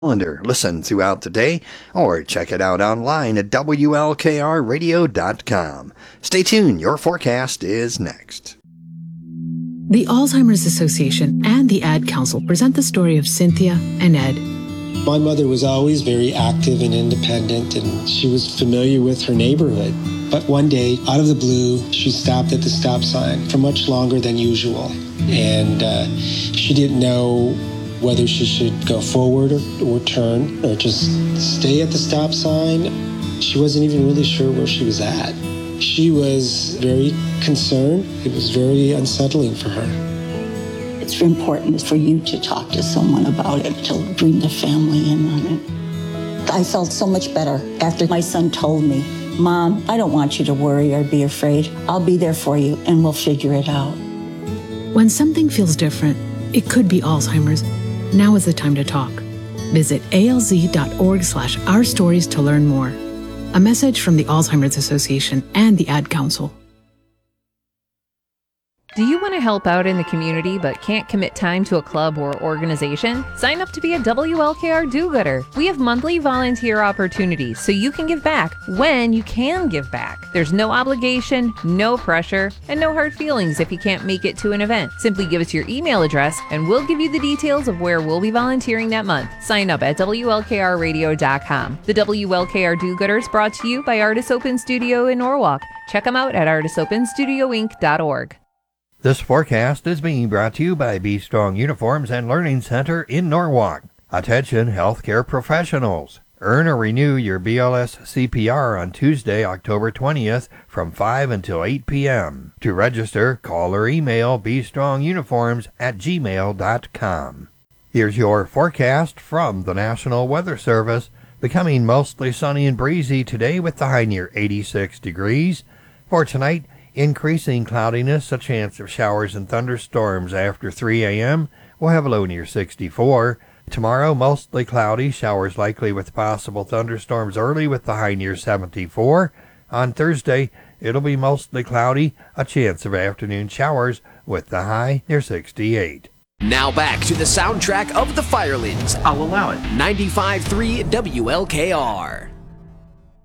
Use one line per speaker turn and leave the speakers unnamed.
Listen throughout the day or check it out online at WLKRradio.com. Stay tuned, your forecast is next.
The Alzheimer's Association and the Ad Council present the story of Cynthia and Ed.
My mother was always very active and independent, and she was familiar with her neighborhood. But one day, out of the blue, she stopped at the stop sign for much longer than usual. And she didn't know whether she should go forward or turn or just stay at the stop sign. She wasn't even really sure where she was at. She was very concerned. It was very unsettling for her.
It's important for you to talk to someone about it, to bring the family in on it. I felt so much better after my son told me, Mom, I don't want you to worry or be afraid. I'll be there for you and we'll figure it out.
When something feels different, it could be Alzheimer's. Now is the time to talk. Visit alz.org/ourstories to learn more. A message from the Alzheimer's Association and the Ad Council.
Do you want to help out in the community but can't commit time to a club or organization? Sign up to be a WLKR do-gooder. We have monthly volunteer opportunities so you can give back when you can give back. There's no obligation, no pressure, and no hard feelings if you can't make it to an event. Simply give us your email address and we'll give you the details of where we'll be volunteering that month. Sign up at WLKRradio.com. The WLKR do-gooder is brought to you by Artis Open Studio in Norwalk. Check them out at artisopenstudioinc.org.
This forecast is being brought to you by Be Strong Uniforms and Learning Center in Norwalk. Attention healthcare professionals. Earn or renew your BLS CPR on Tuesday, October 20th from 5 until 8 p.m. To register, call or email bestrongununiforms@gmail.com. Here's your forecast from the National Weather Service. Becoming mostly sunny and breezy today with the high near 86 degrees. For tonight, increasing cloudiness, a chance of showers and thunderstorms after 3 a.m. We'll have a low near 64. Tomorrow, mostly cloudy, showers likely with possible thunderstorms early with the high near 74. On Thursday, it'll be mostly cloudy, a chance of afternoon showers with the high near 68.
Now back to the soundtrack of the Firelands.
I'll allow it.
95.3 WLKR.